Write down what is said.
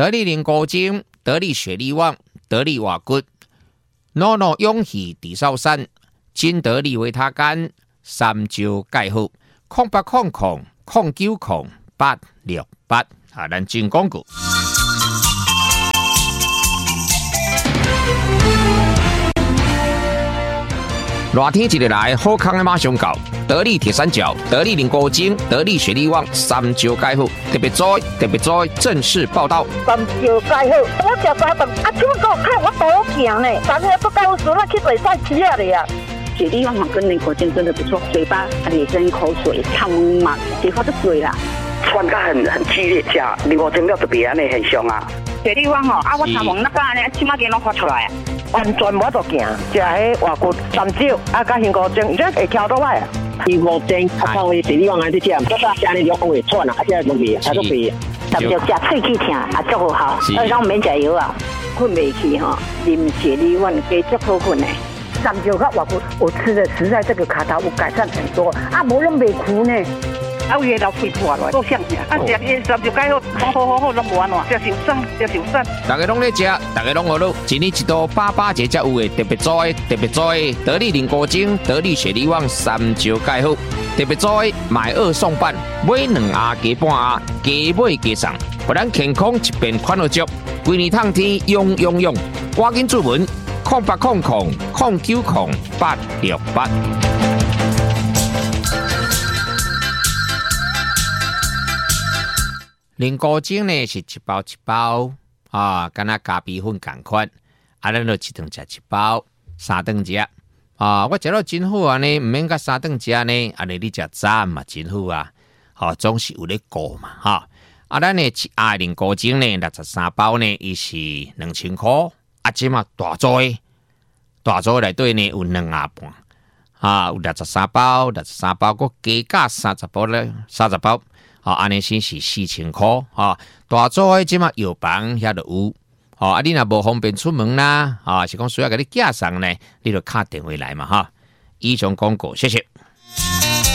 得力零高精，得力雪力旺，得力瓦骨，诺诺永喜地少山，金得力维他干，三招介好，0800090868啊，咱进广告。热天一日来，好康的马上到。得力铁三角、得力零高精、得力雪力旺三招介好，特别在正式报道。 三招介好，我食三顿，啊，怎么看我多行呢？昨天不告诉我去比赛吃了呀。 雪力旺跟零高精真的不错，嘴巴咧跟口水汤嘛，结果就水啦。 穿甲很激烈，吃零高精了特别安尼很凶啊。 雪力旺啊，我头毛那个安尼，起码给拢发出来啊。 完全无得行，食迄外骨三招，啊，甲杏高精，而且会挑倒来啊。 零高精，啊，靠雪力旺安尼食，这个安尼就会喘啊，啊，这个味，啊，都味。 三招食喙齿疼，啊，足好，而且免食药啊，困袂去哈，啉雪力旺加足好困的。 三招甲外骨，我吃的实在这个卡头有改善很多，啊，无拢袂苦呢。 啊，有老肺破了，够像呀！啊，食伊三招介好，好，拢无安怎，食受伤。 大家拢咧食，大家拢学到，一年一度88节才有的特别在得力零高精、得力雪力旺三招介好，特别在买2送半，买2盒加半盒，加买加送，互咱健康一边款好足，规年通天用，赶紧注文0800090868。零高精呢是一包啊，跟那咖啡粉同款，啊，咱就一顿食一包，3顿食啊，我食到真好啊呢，唔免甲3顿食呢，安尼你食早嘛真好啊，好总是有咧顾嘛哈，啊，咱呢零高精呢63包呢，伊是2000块，啊，即嘛大组内底呢有2盒半，啊，有63包，佮加30包咧，30包。啊，安尼先是4000块啊，大组的即马药房遐就有，啊，你若无方便出门啦，啊，是讲需要给你寄送呢，你就打电话来嘛哈。以上广告，谢谢。